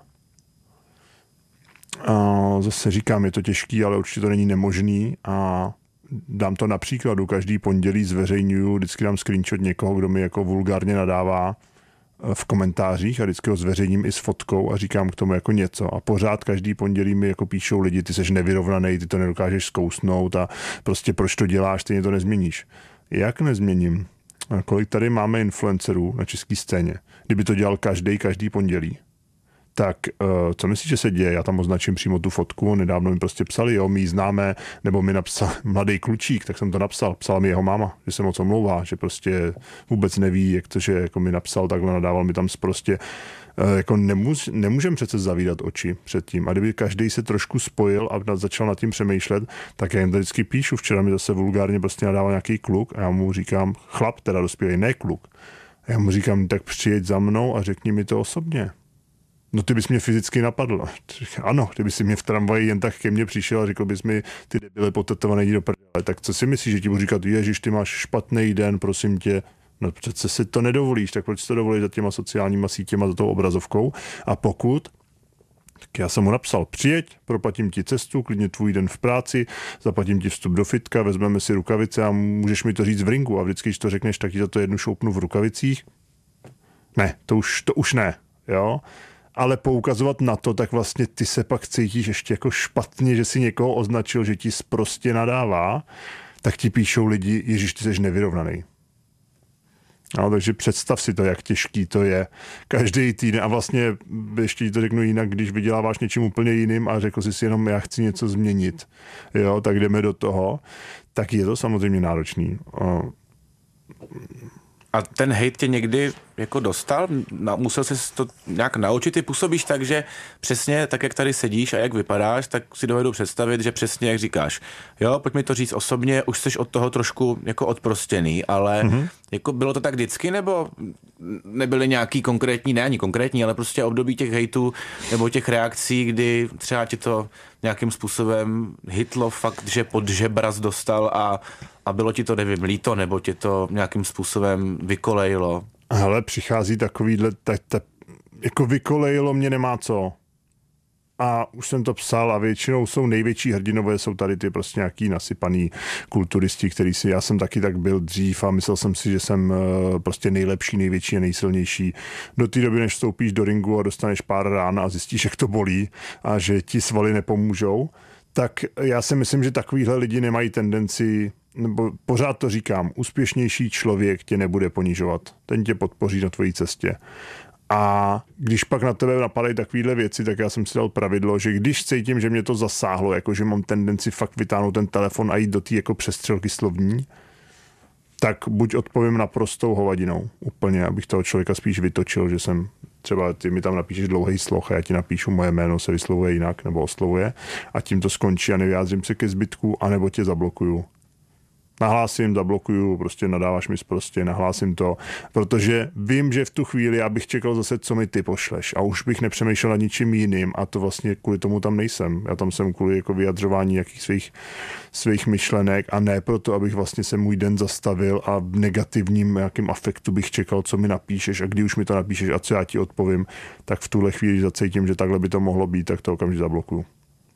zase říkám, je to těžký, ale určitě to není nemožný a dám to na příkladu. Každý pondělí zveřejňuju, vždycky dám screenshot někoho, kdo mi jako vulgárně nadává v komentářích a vždycky ho zveřejním i s fotkou a říkám k tomu jako něco. A pořád každý pondělí mi jako píšou lidi, ty seš nevyrovnaný, ty to nedokážeš zkousnout a prostě proč to děláš, ty to nezměníš. Jak nezměním? A kolik tady máme influencerů na české scéně? Kdyby to dělal každý pondělí, tak co myslíš, že se děje? Já tam označím přímo tu fotku, nedávno mi prostě psali, jo, my známe, nebo mi napsal mladý klučík, tak jsem to napsal, psala mi jeho máma, že se moc omlouvá, že prostě vůbec neví, jak to, že jako mi napsal, takhle nadával mi tam prostě, jako nemůžem přece zavídat oči před tím. A kdyby každý se trošku spojil a začal nad tím přemýšlet, tak já jim to vždycky píšu, včera mi zase vulgárně prostě nadával nějaký kluk a já mu říkám, chlap, teda dospělý, ne kluk. A já mu říkám, tak přijeď za mnou a řekni mi to osobně. No ty bys mě fyzicky napadl. Ano, kdyby si mě v tramvaji jen tak ke mně přišel a řekl bys mi, ty debile potetované, jdi do prdele, tak co si myslíš, že ti budu říkat, ježiš, ty máš špatný den, prosím tě. No přece si to nedovolíš, tak proč si to dovolíš za těma sociálníma sítěma, za tou obrazovkou? A pokud, tak já jsem mu napsal, přijeď, proplatím ti cestu, klidně tvůj den v práci, zaplatím ti vstup do fitka, vezmeme si rukavice a můžeš mi to říct v ringu a vždycky, když to řekneš, tak ti za to jednu šoupnu v rukavicích. Ne, to už ne, jo. Ale poukazovat na to, tak vlastně ty se pak cítíš ještě jako špatně, že si někoho označil, že ti sprostě nadává, tak ti píšou lidi, ježiš, ty jsi nevyrovnaný. No, takže představ si to, jak těžký to je každý týden a vlastně ještě ti to řeknu jinak, když vyděláváš něčím úplně jiným a řekl jsi si jenom, já chci něco změnit, jo, tak jdeme do toho, tak je to samozřejmě náročný. A ten hejt tě někdy jako dostal? Musel jsi to nějak naučit? Ty působíš tak, že přesně tak, jak tady sedíš a jak vypadáš, tak si dovedu představit, že přesně jak říkáš. Jo, pojď mi to říct osobně, už jsi od toho trošku jako odprostěný, ale jako bylo to tak vždycky, nebo nebyly nějaký konkrétní, ne ani konkrétní, ale prostě období těch hejtů nebo těch reakcí, kdy třeba ti to nějakým způsobem hitlo fakt, že pod žebraz dostal a bylo ti to, nevím, líto, nebo tě to nějakým způsobem vykolejilo? Hele, přichází takovýhle, jako vykolejilo mě nemá co. A už jsem to psal a většinou jsou největší hrdinové, jsou tady ty prostě nějaký nasypaný kulturisti, který já jsem taky tak byl dřív a myslel jsem si, že jsem prostě nejlepší, největší a nejsilnější. Do té doby, než vstoupíš do ringu a dostaneš pár rán a zjistíš, jak to bolí a že ti svaly nepomůžou, tak já si myslím, že takovýhle lidi nemají tendenci, nebo pořád to říkám, úspěšnější člověk tě nebude ponižovat. Ten tě podpoří na tvojí cestě. A když pak na tebe napadají takovéhle věci, tak já jsem si dal pravidlo, že když cítím, že mě to zasáhlo, jako že mám tendenci fakt vytáhnout ten telefon a jít do té jako přestřelky slovní, tak buď odpovím naprostou hovadinou, úplně, abych toho člověka spíš vytočil, že jsem třeba ty mi tam napíšeš dlouhý sloh a já ti napíšu moje jméno, se vyslovuje jinak nebo oslovuje a tím to skončí a nevyjádřím se ke zbytku, anebo tě zablokuju. Nahlásím, zablokuju, prostě nadáváš mi sprostě, nahlásím to, protože vím, že v tu chvíli já bych čekal zase, co mi ty pošleš a už bych nepřemýšlel nad ničím jiným a to vlastně kvůli tomu tam nejsem. Já tam jsem kvůli jako vyjadřování nějakých svých myšlenek a ne proto, abych vlastně se můj den zastavil a v negativním nějakým afektu bych čekal, co mi napíšeš a kdy už mi to napíšeš a co já ti odpovím, tak v tuhle chvíli zacítím, že takhle by to mohlo být, tak to okamžitě zablokuju.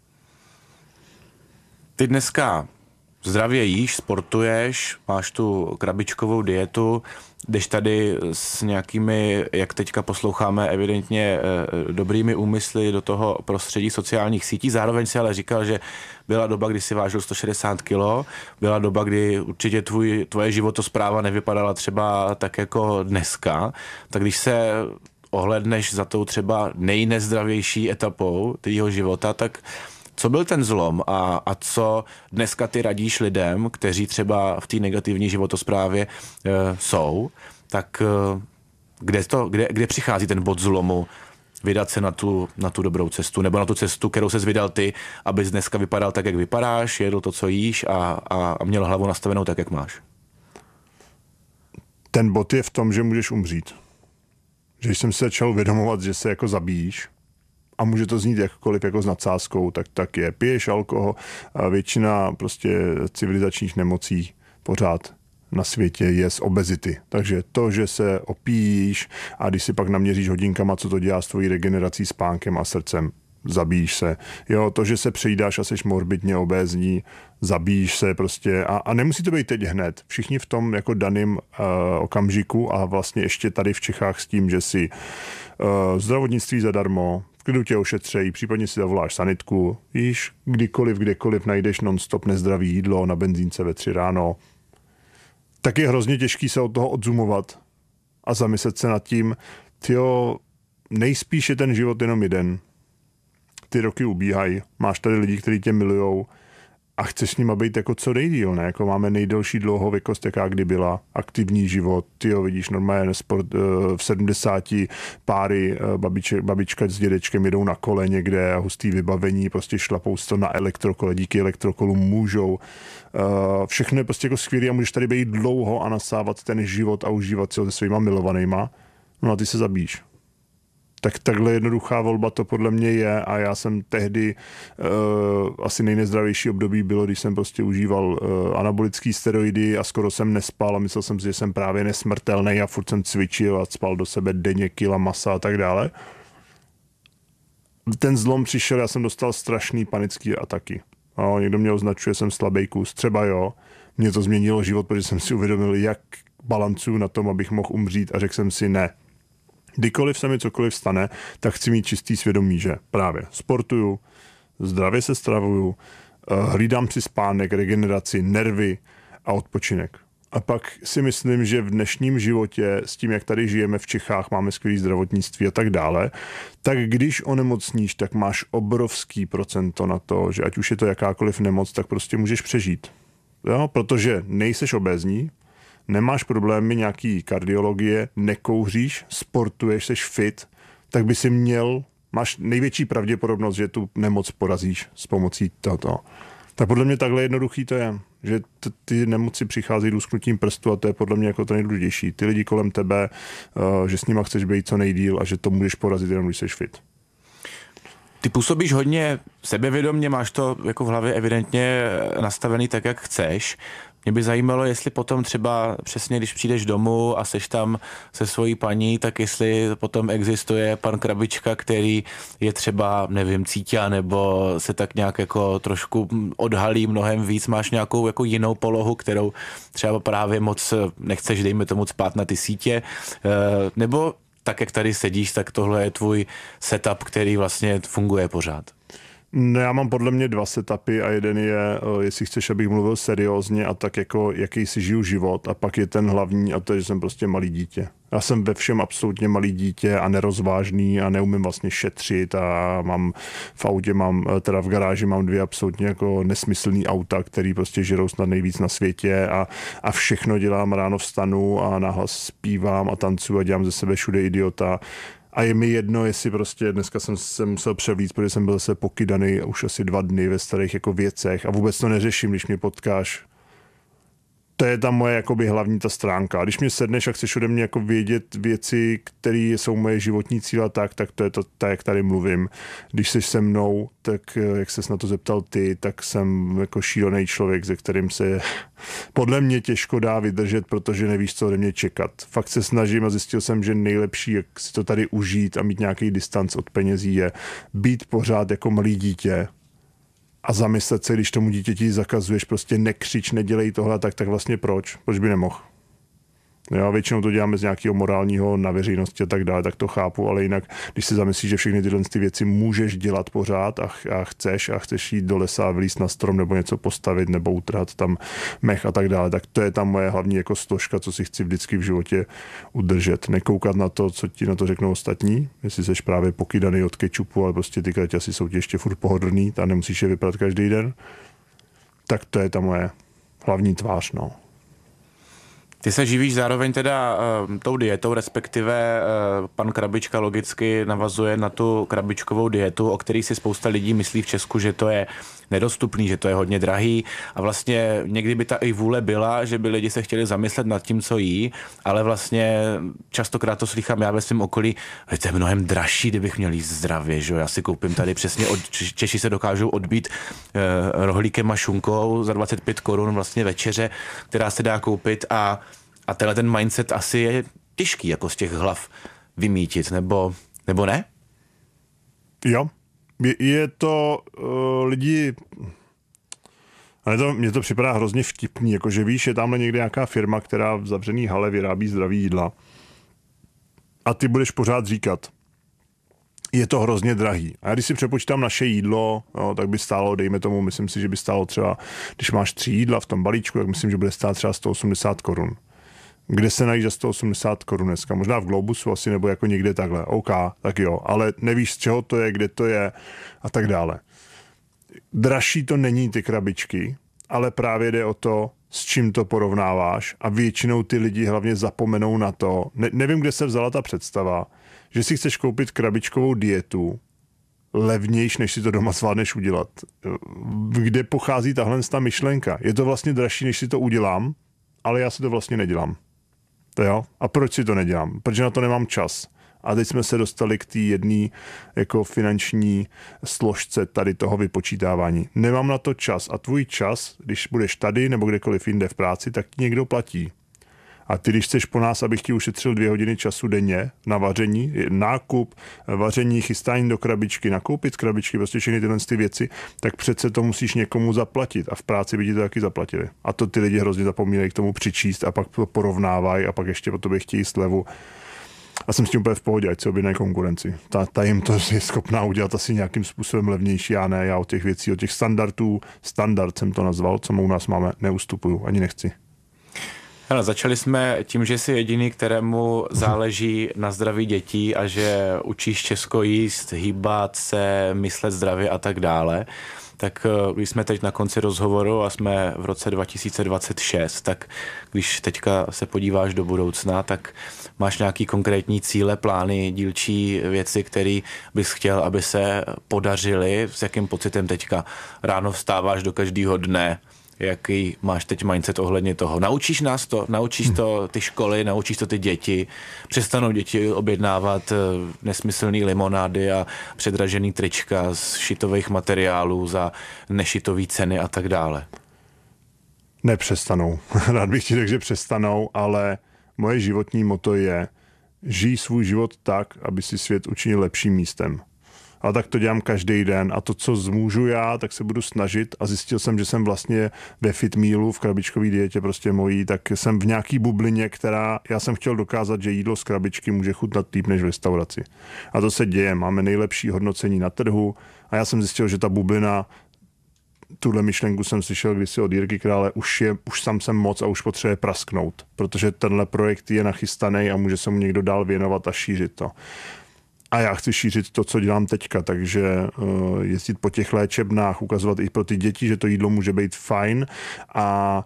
Ty dneska zdravě jíš, sportuješ, máš tu krabičkovou dietu, jdeš tady s nějakými, jak teďka posloucháme, evidentně dobrými úmysly do toho prostředí sociálních sítí. Zároveň si ale říkal, že byla doba, kdy si vážil 160 kg, byla doba, kdy určitě tvoje životospráva nevypadala třeba tak jako dneska. Tak když se ohledneš za tou třeba nejnezdravější etapou tvýho života, tak co byl ten zlom a co dneska ty radíš lidem, kteří třeba v té negativní životosprávě jsou, tak kde přichází ten bod zlomu vydat se na tu dobrou cestu, nebo na tu cestu, kterou ses vydal ty, abys dneska vypadal tak, jak vypadáš, jedl to, co jíš a měl hlavu nastavenou tak, jak máš? Ten bod je v tom, že můžeš umřít. Že jsem se začal uvědomovat, že se jako zabíjíš, a může to znít jakkoliv jako s nadsázkou, tak je. Piješ alkohol a většina prostě civilizačních nemocí pořád na světě je z obezity. Takže to, že se opíjíš a když si pak naměříš hodinkama, co to dělá s tvojí regenerací, spánkem a srdcem, zabíjíš se. Jo, to, že se přejídáš a jsi morbidně obézní, zabíjíš se prostě a nemusí to být teď hned. Všichni v tom jako daným okamžiku a vlastně ještě tady v Čechách s tím, že si zdravotnictví zadarmo, v klidu tě ošetřejí, případně si zavoláš sanitku, víš, kdykoliv najdeš non-stop nezdravý jídlo na benzínce ve 3 ráno, tak je hrozně těžký se od toho odzumovat a zamyslet se nad tím, nejspíš je ten život jenom jeden. Ty roky ubíhají, máš tady lidi, kteří tě milujou a chceš s nima být jako co nejdýl, ne? Jako máme nejdelší dlouhověkost, jaká kdy byla, aktivní život, vidíš normálně sport, v 70 páry babička s dědečkem jedou na kole někde a hustý vybavení, prostě šlapou to na elektrokole, díky elektrokolu můžou. Všechno je prostě jako skvělý a můžeš tady být dlouho a nasávat ten život a užívat si ho se svýma milovanýma, no a ty se zabíjíš. Tak takhle jednoduchá volba to podle mě je a já jsem tehdy asi nejnezdravější období bylo, když jsem prostě užíval anabolické steroidy a skoro jsem nespal a myslel jsem si, že jsem právě nesmrtelný a furt jsem cvičil a spal do sebe denně kila masa a tak dále. Ten zlom přišel, já jsem dostal strašný panický ataky. No, někdo mě označuje, jsem slabý kus, třeba jo. Mě to změnilo život, protože jsem si uvědomil, jak balancuju na tom, abych mohl umřít a řekl jsem si ne. Kdykoliv se mi cokoliv stane, tak chci mít čistý svědomí, že právě sportuju, zdravě se stravuju, hlídám si spánek, regeneraci, nervy a odpočinek. A pak si myslím, že v dnešním životě, s tím, jak tady žijeme v Čechách, máme skvělé zdravotnictví a tak dále, tak když onemocníš, tak máš obrovský procento na to, že ať už je to jakákoliv nemoc, tak prostě můžeš přežít. Jo? Protože nejseš obézní, nemáš problémy nějaký kardiologie, nekouříš, sportuješ, seš fit, tak by si máš největší pravděpodobnost, že tu nemoc porazíš s pomocí toho. Tak podle mě takhle jednoduchý to je, že ty nemoci přicházejí lusknutím prstu a to je podle mě jako to nejdůležitější. Ty lidi kolem tebe, že s nima chceš být co nejdýl a že to můžeš porazit jenom, když seš fit. Ty působíš hodně sebevědomně, máš to jako v hlavě evidentně nastavený tak, jak chceš. Mě by zajímalo, jestli potom třeba přesně, když přijdeš domů a seš tam se svojí paní, tak jestli potom existuje pan Krabička, který je třeba, nevím, cítě, nebo se tak nějak jako trošku odhalí mnohem víc, máš nějakou jako jinou polohu, kterou třeba právě moc nechceš, dejme tomu, spát na ty sítě, nebo tak, jak tady sedíš, tak tohle je tvůj setup, který vlastně funguje pořád. No, já mám podle mě 2 setupy a jeden je, jestli chceš, abych mluvil seriózně a tak jako, jaký si žiju život a pak je ten hlavní a to je, že jsem prostě malý dítě. Já jsem ve všem absolutně malý dítě a nerozvážný a neumím vlastně šetřit a v garáži mám 2 absolutně jako nesmyslný auta, který prostě žerou snad nejvíc na světě a všechno dělám, ráno vstanu a nahlas zpívám a tancuju a dělám ze sebe všude idiota. A je mi jedno, jestli prostě dneska jsem se musel převlít, protože jsem byl zase pokydaný už asi 2 dny ve starých jako věcech a vůbec to neřeším, když mě potkáš. To je ta moje jakoby hlavní ta stránka. A když mě sedneš a chceš ode mě jako vědět věci, které jsou moje životní cíle, tak to je to, tak jak tady mluvím. Když jsi se mnou, tak jak ses na to zeptal ty, tak jsem jako šílený člověk, se kterým se podle mě těžko dá vydržet, protože nevíš, co ode mě čekat. Fakt se snažím a zjistil jsem, že nejlepší, jak si to tady užít a mít nějaký distanc od penězí, je být pořád jako malý dítě a zamyslet se, když tomu dítěti zakazuješ, prostě nekřič, nedělej tohle, tak vlastně proč? Proč by nemohl? Jo, většinou to děláme z nějakého morálního na veřejnosti a tak dále, tak to chápu, ale jinak, když si zamyslíš, že všechny tyhle ty věci můžeš dělat pořád a chceš jít do lesa a vylízt na strom nebo něco postavit nebo utrhat tam mech a tak dále, tak to je tam moje hlavní jako složka, co si chci vždycky v životě udržet. Nekoukat na to, co ti na to řeknou ostatní, jestli jsi právě pokydaný od kečupu, ale prostě ty kraťasy jsou ti ještě furt pohodlný a nemusíš je vypadat každý den, tak to je ta moje hlavní tvář, no. Ty se živíš zároveň teda tou dietou, respektive pan Krabička logicky navazuje na tu krabičkovou dietu, o který si spousta lidí myslí v Česku, že to je nedostupný, že to je hodně drahý a vlastně někdy by ta i vůle byla, že by lidi se chtěli zamyslet nad tím, co jí, ale vlastně častokrát to slychám já ve svém okolí, že to je mnohem dražší, kdybych měl jíst zdravě, že já si koupím tady přesně, Češi se dokážou odbít rohlíkem a šunkou za 25 korun vlastně večeře, která se dá koupit a tenhle ten mindset asi je těžký jako z těch hlav vymítit, nebo ne? Jo. Je to lidi, ale mně to připadá hrozně vtipný, jakože víš, je tamhle někde nějaká firma, která v zavřený hale vyrábí zdravý jídla a ty budeš pořád říkat, je to hrozně drahý. A když si přepočítám naše jídlo, jo, tak by stálo, dejme tomu, myslím si, že by stálo třeba, když máš 3 jídla v tom balíčku, tak myslím, že bude stát třeba 180 korun. Kde se najít za 180 korun dneska? Možná v Globusu asi, nebo jako někde takhle. OK, tak jo, ale nevíš, z čeho to je, kde to je a tak dále. Dražší to není ty krabičky, ale právě jde o to, s čím to porovnáváš a většinou ty lidi hlavně zapomenou na to. Nevím, kde se vzala ta představa, že si chceš koupit krabičkovou dietu levnější, než si to doma zvládneš udělat. Kde pochází tahle myšlenka? Je to vlastně dražší, než si to udělám, ale já si to vlastně nedělám. To jo? A proč si to nedělám? Protože na to nemám čas. A teď jsme se dostali k té jedné jako finanční složce tady toho vypočítávání. Nemám na to čas a tvůj čas, když budeš tady nebo kdekoliv jinde v práci, tak ti někdo platí. A ty, když chceš po nás, abych ti ušetřil 2 hodiny času denně na vaření, nákup, vaření, chystání do krabičky, nakoupit krabičky, prostě všechny tyhle ty věci, tak přece to musíš někomu zaplatit a v práci by ti to taky zaplatili. A to ty lidi hrozně zapomínají k tomu přičíst a pak to porovnávají a pak ještě po tobě chtějí slevu. A jsem s tím úplně v pohodě, ať se objednají konkurenci. Ta jim to je schopná udělat asi nějakým způsobem levnější, já ne, já od těch věcí, od těch standardů, standard jsem to nazval, co u nás máme, neustupuju, ani nechci. Hele, začali jsme tím, že jsi jediný, kterému záleží na zdraví dětí a že učíš Česko jíst, hýbat se, myslet zdravě a tak dále. Tak když jsme teď na konci rozhovoru a jsme v roce 2026, tak když teďka se podíváš do budoucna, tak máš nějaký konkrétní cíle, plány, dílčí věci, které bys chtěl, aby se podařily? S jakým pocitem teďka ráno vstáváš do každého dne? Jaký máš teď mindset ohledně toho? Naučíš nás to? Naučíš to ty školy? Naučíš to ty děti? Přestanou děti objednávat nesmyslný limonády a předražený trička z šitových materiálů za nešitový ceny a tak dále? Nepřestanou. Rád bych ti řekl, že přestanou, ale moje životní motto je: žij svůj život tak, aby si svět učinil lepším místem. A tak to dělám každý den a to, co zmůžu já, tak se budu snažit a zjistil jsem, že jsem vlastně ve fit mealu, v krabičkové dietě prostě mojí, tak jsem v nějaký bublině, já jsem chtěl dokázat, že jídlo z krabičky může chutnat líp než v restauraci. A to se děje, máme nejlepší hodnocení na trhu a já jsem zjistil, že ta bublina, tuhle myšlenku jsem slyšel kdysi od Jirky Krále, už sám jsem moc a už potřebuje prasknout, protože tenhle projekt je nachystaný a může se mu někdo dál věnovat a šířit to. A já chci šířit to, co dělám teďka, takže jezdit po těch léčebnách, ukazovat i pro ty děti, že to jídlo může být fajn a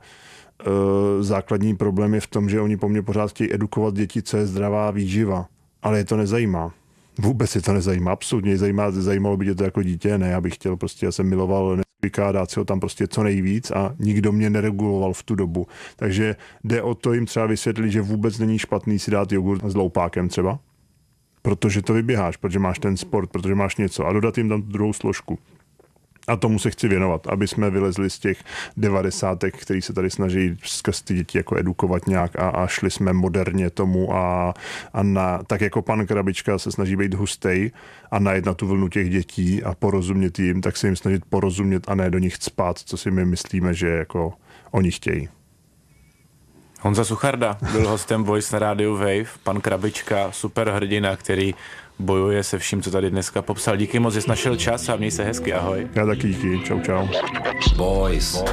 základní problém je v tom, že oni po mně pořád chtějí edukovat děti, co je zdravá výživa, ale je to nezajímá. Vůbec je to nezajímá, absolutně zajímalo by tě to jako dítě, ne, já bych chtěl prostě, já jsem miloval Nesquika, dát si ho tam prostě co nejvíc a nikdo mě nereguloval v tu dobu. Takže jde o to jim třeba vysvětlit, že vůbec není špatný si dát jogurt s loupákem třeba, protože to vyběháš, protože máš ten sport, protože máš něco a dodat jim tam tu druhou složku. A tomu se chci věnovat, aby jsme vylezli z těch 90, který se tady snaží skrz ty děti jako edukovat nějak a šli jsme moderně tomu a tak jako pan Krabička se snaží být hustej a najet na tu vlnu těch dětí a porozumět jim, tak se jim snažit porozumět a ne do nich cpát, co si my myslíme, že jako oni chtějí. Honza Sucharda byl hostem Voice na rádiu Wave, pan Krabička, super hrdina, který bojuje se vším, co tady dneska popsal. Díky moc, že jsi našel čas a měj se hezky, ahoj. Já taky díky, čau. Voice.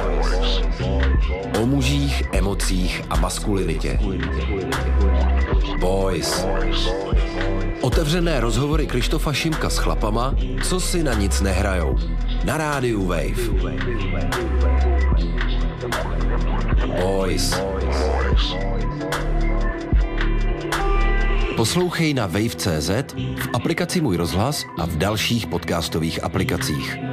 O mužích, emocích a maskulinitě. Voice. Otevřené rozhovory Krištofa Šimka s chlapama, co si na nic nehrajou. Na rádiu Wave. Voice. Poslouchej na wave.cz, v aplikaci Můj rozhlas a v dalších podcastových aplikacích.